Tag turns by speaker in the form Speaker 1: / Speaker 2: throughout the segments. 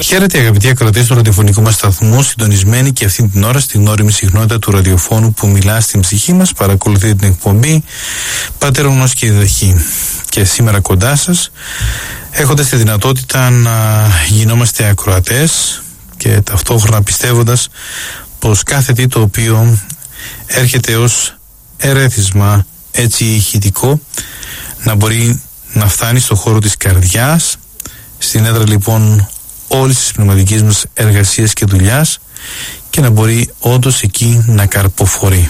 Speaker 1: Χαίρετε αγαπητοί ακροατές του ραδιοφωνικού μας σταθμού, συντονισμένοι και αυτή την ώρα στην ώριμη συχνότητα του ραδιοφώνου που μιλά στην ψυχή μας. Παρακολουθείτε την εκπομπή Πάτερ Γνώση και Διδαχή. Και σήμερα κοντά σας, έχοντας τη δυνατότητα να γινόμαστε ακροατές και ταυτόχρονα πιστεύοντας πως κάθε τι το οποίο έρχεται ως ερέθισμα έτσι ηχητικό να μπορεί να φτάνει στο χώρο της καρδιάς, στην έδρα λοιπόν όλης της πνευματικής μας εργασίας και δουλειάς, και να μπορεί όντως εκεί να καρποφορεί.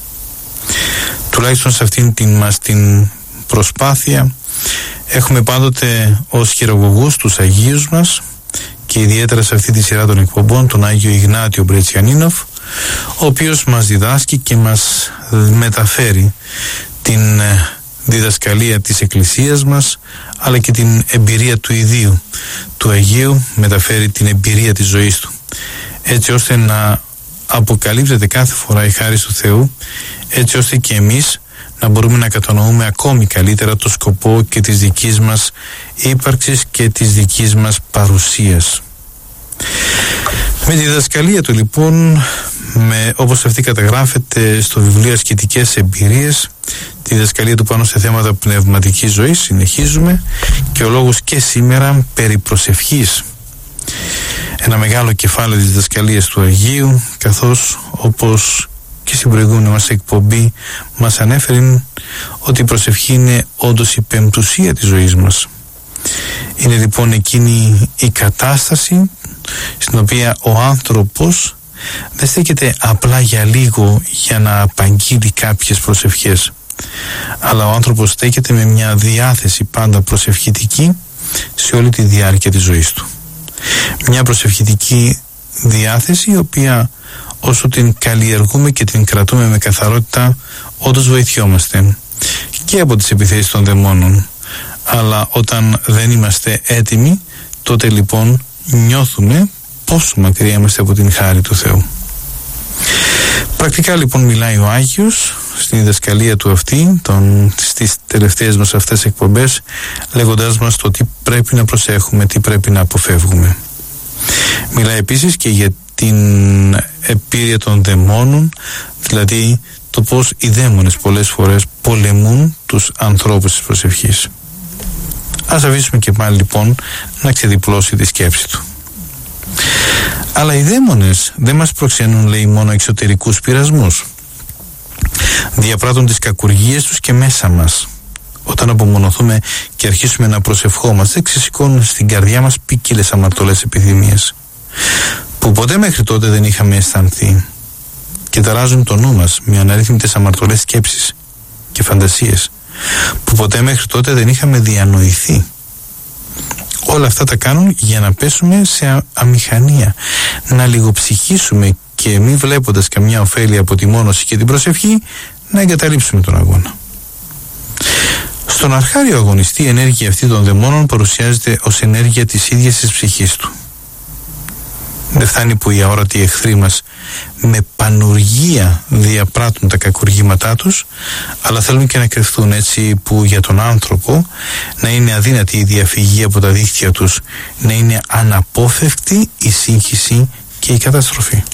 Speaker 1: Τουλάχιστον σε αυτήν την προσπάθεια έχουμε πάντοτε ως χειραγωγούς τους Αγίους μας, και ιδιαίτερα σε αυτή τη σειρά των εκπομπών τον Άγιο Ιγνάτιο Μπρετσιανίνοφ, ο οποίος μας διδάσκει και μας μεταφέρει την διδασκαλία της Εκκλησίας μας, αλλά και την εμπειρία του ιδίου του Αγίου, μεταφέρει την εμπειρία της ζωής του, έτσι ώστε να αποκαλύπτεται κάθε φορά η χάρις του Θεού, έτσι ώστε και εμείς να μπορούμε να κατανοούμε ακόμη καλύτερα το σκοπό και της δικής μας ύπαρξης και της δικής μας παρουσίας. Με τη διδασκαλία του λοιπόν, όπως αυτή καταγράφεται στο βιβλίο Ασκητικές Εμπειρίες, τη διδασκαλία του πάνω σε θέματα πνευματικής ζωής, συνεχίζουμε, και ο λόγος και σήμερα περί προσευχής. Ένα μεγάλο κεφάλαιο της διδασκαλίας του Αγίου, καθώς όπως και στην προηγούμενη μας εκπομπή μας ανέφερε ότι η προσευχή είναι όντως η πεμπτουσία της ζωής μας. Είναι λοιπόν εκείνη η κατάσταση στην οποία ο άνθρωπος δεν στέκεται απλά για λίγο για να απαγγείλει κάποιες προσευχές, αλλά ο άνθρωπος στέκεται με μια διάθεση πάντα προσευχητική σε όλη τη διάρκεια της ζωής του. Μια προσευχητική διάθεση η οποία όσο την καλλιεργούμε και την κρατούμε με καθαρότητα, όντως βοηθιόμαστε και από τις επιθέσεις των δαιμόνων. Αλλά όταν δεν είμαστε έτοιμοι, τότε λοιπόν νιώθουμε πόσο μακριά είμαστε από την χάρη του Θεού. Πρακτικά λοιπόν μιλάει ο Άγιος στην διδασκαλία του αυτή, στις τελευταίες μας αυτές εκπομπές, λέγοντάς μας το τι πρέπει να προσέχουμε, τι πρέπει να αποφεύγουμε. Μιλάει επίσης και για την επίρρεια των δαιμόνων, δηλαδή το πως οι δαίμονες πολλές φορές πολεμούν τους ανθρώπους της προσευχής. Ας αφήσουμε και πάλι λοιπόν να ξεδιπλώσει τη σκέψη του. Αλλά οι δαίμονες δεν μας προξενούν, λέει, μόνο εξωτερικούς πειρασμούς. Διαπράττουν τις κακουργίες τους και μέσα μας. Όταν απομονωθούμε και αρχίσουμε να προσευχόμαστε, ξεσηκώνουν στην καρδιά μας ποικίλες αμαρτωλές επιθυμίες που ποτέ μέχρι τότε δεν είχαμε αισθανθεί, και ταράζουν το νου μας με αναρρύθμιτες αμαρτωλές σκέψεις και φαντασίες που ποτέ μέχρι τότε δεν είχαμε διανοηθεί. Όλα αυτά τα κάνουν για να πέσουμε σε αμηχανία, να λιγοψυχήσουμε και μη βλέποντας καμιά ωφέλεια από τη μόνωση και την προσευχή, να εγκαταλείψουμε τον αγώνα. Στον αρχάριο αγωνιστή η ενέργεια αυτή των δαιμόνων παρουσιάζεται ως ενέργεια της ίδιας της ψυχής του. Δεν φτάνει που οι αόρατοι εχθροί μας με πανουργία διαπράττουν τα κακουργήματά τους, αλλά θέλουν και να κρυφθούν, έτσι που για τον άνθρωπο να είναι αδύνατη η διαφυγή από τα δίχτυα τους, να είναι αναπόφευκτη η σύγχυση και η καταστροφή.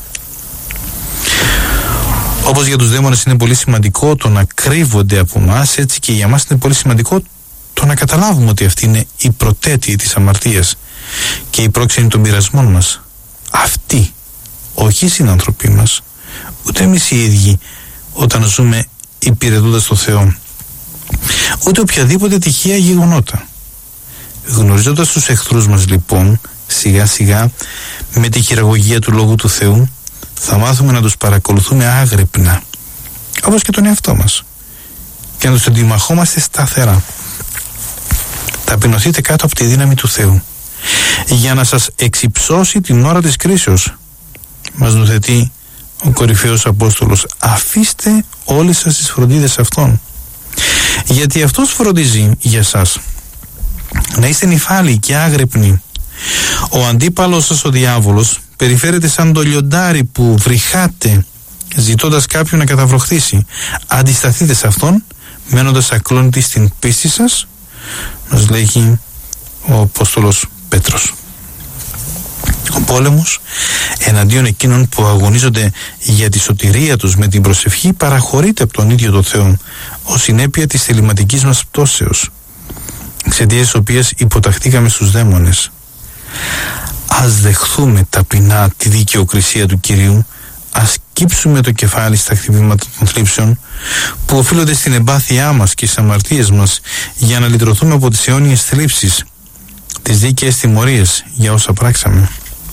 Speaker 1: Όπως για τους δαίμονες είναι πολύ σημαντικό το να κρύβονται από μας, έτσι και για μας είναι πολύ σημαντικό το να καταλάβουμε ότι αυτή είναι η πρωτέτειη της αμαρτίας και η πρόξενη των πειρασμών μας. Αυτοί, όχι οι συνανθρωποί μας, ούτε εμείς οι ίδιοι όταν ζούμε υπηρετώντας τον Θεό, ούτε οποιαδήποτε τυχαία γεγονότα. Γνωρίζοντας τους εχθρούς μας λοιπόν, σιγά σιγά με τη χειραγωγία του Λόγου του Θεού θα μάθουμε να τους παρακολουθούμε άγρυπνα, όπως και τον εαυτό μας, και να τους αντιμαχόμαστε σταθερά. Ταπεινωθείτε κάτω από τη δύναμη του Θεού για να σας εξυψώσει την ώρα της κρίσεως. Μας νουθετεί ο κορυφαίος Απόστολος: αφήστε όλες σας τις φροντίδες αυτών, γιατί αυτός φροντίζει για σας. Να είστε νηφάλιοι και άγρυπνοι. Ο αντίπαλος σας, ο διάβολος, περιφέρεται σαν το λιοντάρι που βρυχάτε ζητώντας κάποιον να καταβροχθήσει. Αντισταθείτε σε αυτόν μένοντας ακλόνητοι στην πίστη σας, μας λέγει ο Απόστολος Πέτρος. πόλεμος εναντίον εκείνων που αγωνίζονται για τη σωτηρία τους με την προσευχή παραχωρείται από τον ίδιο το Θεό ως συνέπεια της θεληματικής μας πτώσεως, εξαιτίας της οποίας υποταχθήκαμε στους δαίμονες. Ας δεχθούμε ταπεινά τη δικαιοκρισία του Κυρίου, ας κύψουμε το κεφάλι στα χτυπήματα των θλίψεων που οφείλονται στην εμπάθειά μας και στις αμαρτίες μας, για να λυτρωθούμε από τις αιώνιες θλίψεις, τις δίκαιες τιμωρίες για όσα πράξαμε.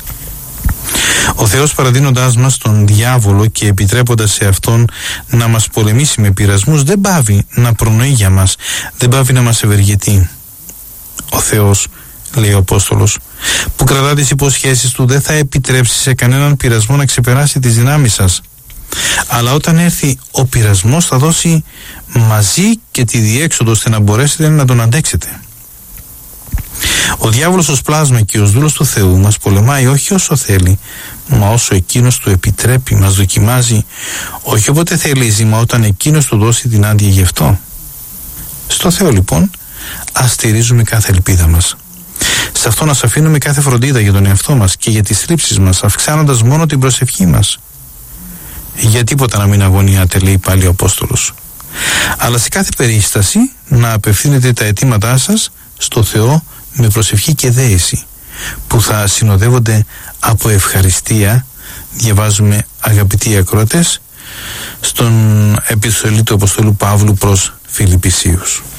Speaker 1: Ο Θεός, παραδίνοντάς μας τον διάβολο και επιτρέποντας σε αυτόν να μας πολεμήσει με πειρασμούς, δεν πάβει να προνοεί για μας, δεν πάβει να μας ευεργετεί. Ο Θεός, λέει ο Απόστολος, που κρατά τις υποσχέσεις του, δεν θα επιτρέψει σε κανέναν πειρασμό να ξεπεράσει τις δυνάμεις σας, αλλά όταν έρθει ο πειρασμός θα δώσει μαζί και τη διέξοδο ώστε να μπορέσετε να τον αντέξετε. Ο διάβολος ως πλάσμα και ως δούλος του Θεού μας πολεμάει όχι όσο θέλει, μα όσο εκείνος του επιτρέπει, μας δοκιμάζει όχι όποτε θελίζει, μα όταν εκείνος του δώσει την άδεια γι' αυτό. Στο Θεό λοιπόν ας στηρίζουμε κάθε ελπίδα μας. Σε αυτό να αφήνουμε κάθε φροντίδα για τον εαυτό μας και για τις θλίψεις μας, αυξάνοντας μόνο την προσευχή μας. Για τίποτα να μην αγωνιάτε, λέει πάλι ο Απόστολος, αλλά σε κάθε περίσταση να απευθύνετε τα αιτήματά σας στο Θεό με προσευχή και δέηση, που θα συνοδεύονται από ευχαριστία, διαβάζουμε αγαπητοί ακροατές, στον επιστολή του Αποστόλου Παύλου προς Φιλιππισίους.